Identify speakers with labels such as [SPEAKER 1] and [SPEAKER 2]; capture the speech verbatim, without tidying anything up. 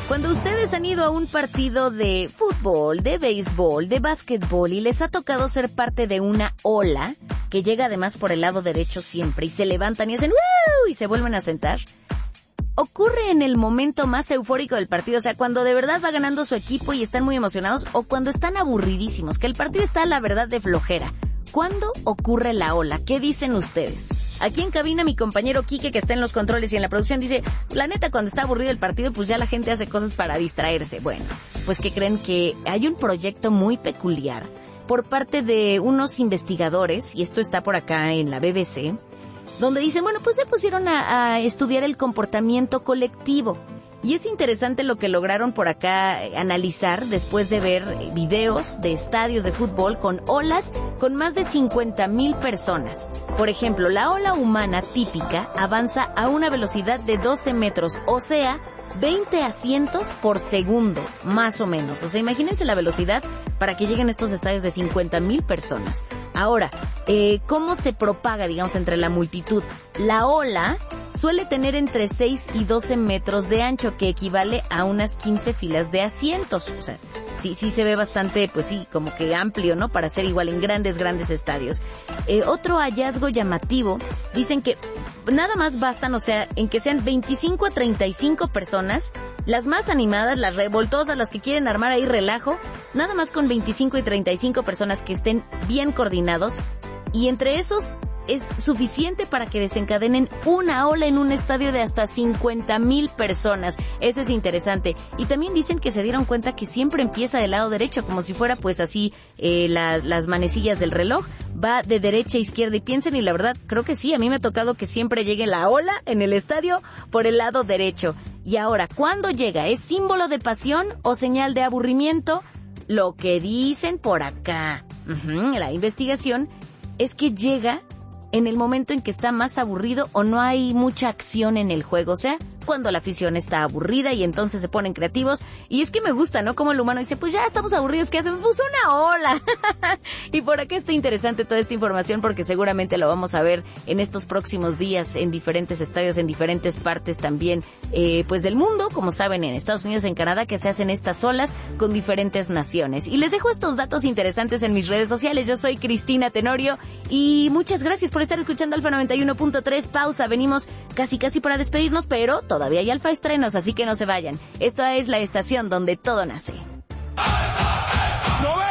[SPEAKER 1] Cuando ustedes han ido a un partido de fútbol, de béisbol, de básquetbol y les ha tocado ser parte de una ola que llega además por el lado derecho siempre y se levantan y hacen ¡wow! Y se vuelven a sentar, ocurre en el momento más eufórico del partido, o sea, cuando de verdad va ganando su equipo y están muy emocionados, o cuando están aburridísimos, que el partido está, la verdad, de flojera. ¿Cuándo ocurre la ola? ¿Qué dicen ustedes? Aquí en cabina mi compañero Quique, que está en los controles y en la producción, dice, la neta, cuando está aburrido el partido, pues ya la gente hace cosas para distraerse. Bueno, pues que creen que hay un proyecto muy peculiar por parte de unos investigadores, y esto está por acá en la B B C, donde dicen, bueno, pues se pusieron a, a estudiar el comportamiento colectivo. Y es interesante lo que lograron por acá analizar después de ver videos de estadios de fútbol con olas con más de cincuenta mil personas. Por ejemplo, la ola humana típica avanza a una velocidad de doce metros, o sea, veinte asientos por segundo, más o menos. O sea, imagínense la velocidad para que lleguen estos estadios de cincuenta mil personas. Ahora, eh, ¿cómo se propaga, digamos, entre la multitud? La ola suele tener entre seis y doce metros de ancho, que equivale a unas quince filas de asientos. O sea, sí, sí se ve bastante, pues sí, como que amplio, ¿no? Para ser igual en grandes, grandes estadios. Eh, otro hallazgo llamativo, dicen que nada más bastan, o sea, en que sean veinticinco a treinta y cinco personas, las más animadas, las revoltosas, las que quieren armar ahí relajo, nada más con veinticinco y treinta y cinco personas que estén bien coordinados, y entre esos es suficiente para que desencadenen una ola en un estadio de hasta cincuenta mil personas. Eso es interesante. Y también dicen que se dieron cuenta que siempre empieza del lado derecho, como si fuera pues así eh, las, las manecillas del reloj. Va de derecha a izquierda y piensen, y la verdad creo que sí, a mí me ha tocado que siempre llegue la ola en el estadio por el lado derecho. Y ahora, ¿cuándo llega? ¿Es símbolo de pasión o señal de aburrimiento? Lo que dicen por acá, uh-huh, la investigación, es que llega en el momento en que está más aburrido o no hay mucha acción en el juego, o sea, cuando la afición está aburrida y entonces se ponen creativos. Y es que me gusta, ¿no? Como el humano dice, pues ya estamos aburridos, ¿qué hacemos? Pues una ola. Y por acá está interesante toda esta información porque seguramente lo vamos a ver en estos próximos días en diferentes estadios, en diferentes partes también, eh, pues del mundo, como saben, en Estados Unidos, en Canadá, que se hacen estas olas con diferentes naciones. Y les dejo estos datos interesantes en mis redes sociales. Yo soy Cristina Tenorio y muchas gracias por estar escuchando Alfa noventa y uno punto tres. Pausa, venimos casi casi para despedirnos, pero todavía hay Alfa estrenos, así que no se vayan. Esta es la estación donde todo nace.
[SPEAKER 2] ¡Ay, ay, ay!